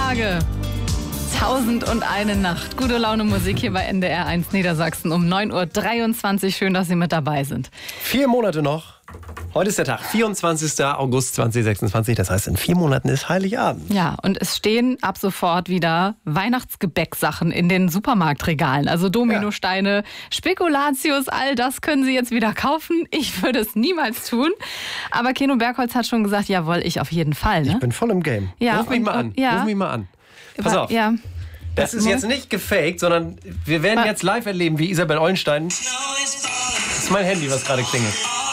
Tage. 1001 Nacht. Gute Laune Musik hier bei NDR 1 Niedersachsen um 9.23 Uhr. Schön, dass Sie mit dabei sind. 4 Monate noch. Heute ist der Tag, 24. August 2026. Das heißt, in 4 Monaten ist Heiligabend. Ja, und es stehen ab sofort wieder Weihnachtsgebäcksachen in den Supermarktregalen. Also Dominosteine, Spekulatius, all das können Sie jetzt wieder kaufen. Ich würde es niemals tun. Aber Keno Bergholz hat schon gesagt, jawohl, ich auf jeden Fall. Ne? Ich bin voll im Game. Ja, Ruf mich mal an. Ja. Ruf mich mal an. Pass auf. Ja. Das ist jetzt nicht gefaked, sondern wir werden jetzt live erleben, wie Isabel Eulenstein. Das ist mein Handy, was gerade klingelt.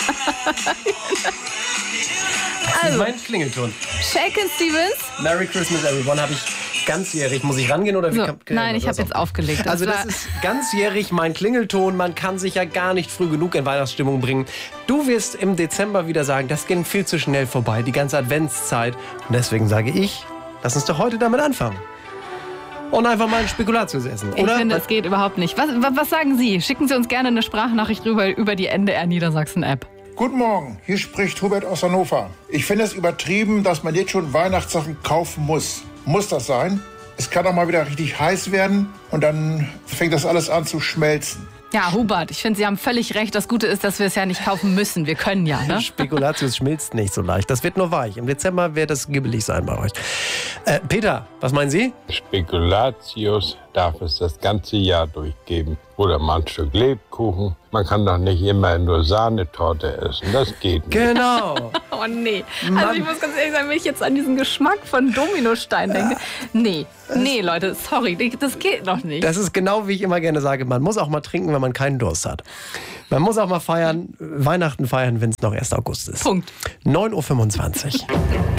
Das ist mein Klingelton. Shakin' Stevens. Merry Christmas everyone habe ich ganzjährig. Muss ich rangehen oder wie? So, nein, ich habe jetzt aufgelegt. Also das ist ganzjährig mein Klingelton. Man kann sich ja gar nicht früh genug in Weihnachtsstimmung bringen. Du wirst im Dezember wieder sagen, das ging viel zu schnell vorbei, die ganze Adventszeit. Und deswegen sage ich, lass uns doch heute damit anfangen. Und einfach mal ein Spekulatius essen, oder? Ich finde, es geht überhaupt nicht. Was sagen Sie? Schicken Sie uns gerne eine Sprachnachricht rüber über die NDR Niedersachsen App. Guten Morgen, hier spricht Hubert aus Hannover. Ich finde es übertrieben, dass man jetzt schon Weihnachtssachen kaufen muss. Muss das sein? Es kann auch mal wieder richtig heiß werden und dann fängt das alles an zu schmelzen. Ja, Hubert, ich finde, Sie haben völlig recht. Das Gute ist, dass wir es ja nicht kaufen müssen. Wir können ja, ne? Spekulatius schmilzt nicht so leicht. Das wird nur weich. Im Dezember wird es gibbelig sein bei euch. Peter, was meinen Sie? Spekulatius darf es das ganze Jahr durchgeben. Oder mal ein Stück Lebkuchen. Man kann doch nicht immer nur Sahnetorte essen. Das geht nicht. Genau. Oh nee. Also ich muss ganz ehrlich sagen, wenn ich jetzt an diesen Geschmack von Dominostein denke. Nee, Leute, sorry, das geht noch nicht. Das ist genau, wie ich immer gerne sage, man muss auch mal trinken, wenn man keinen Durst hat. Man muss auch mal feiern, Weihnachten feiern, wenn es noch 1. August ist. Punkt. 9.25 Uhr.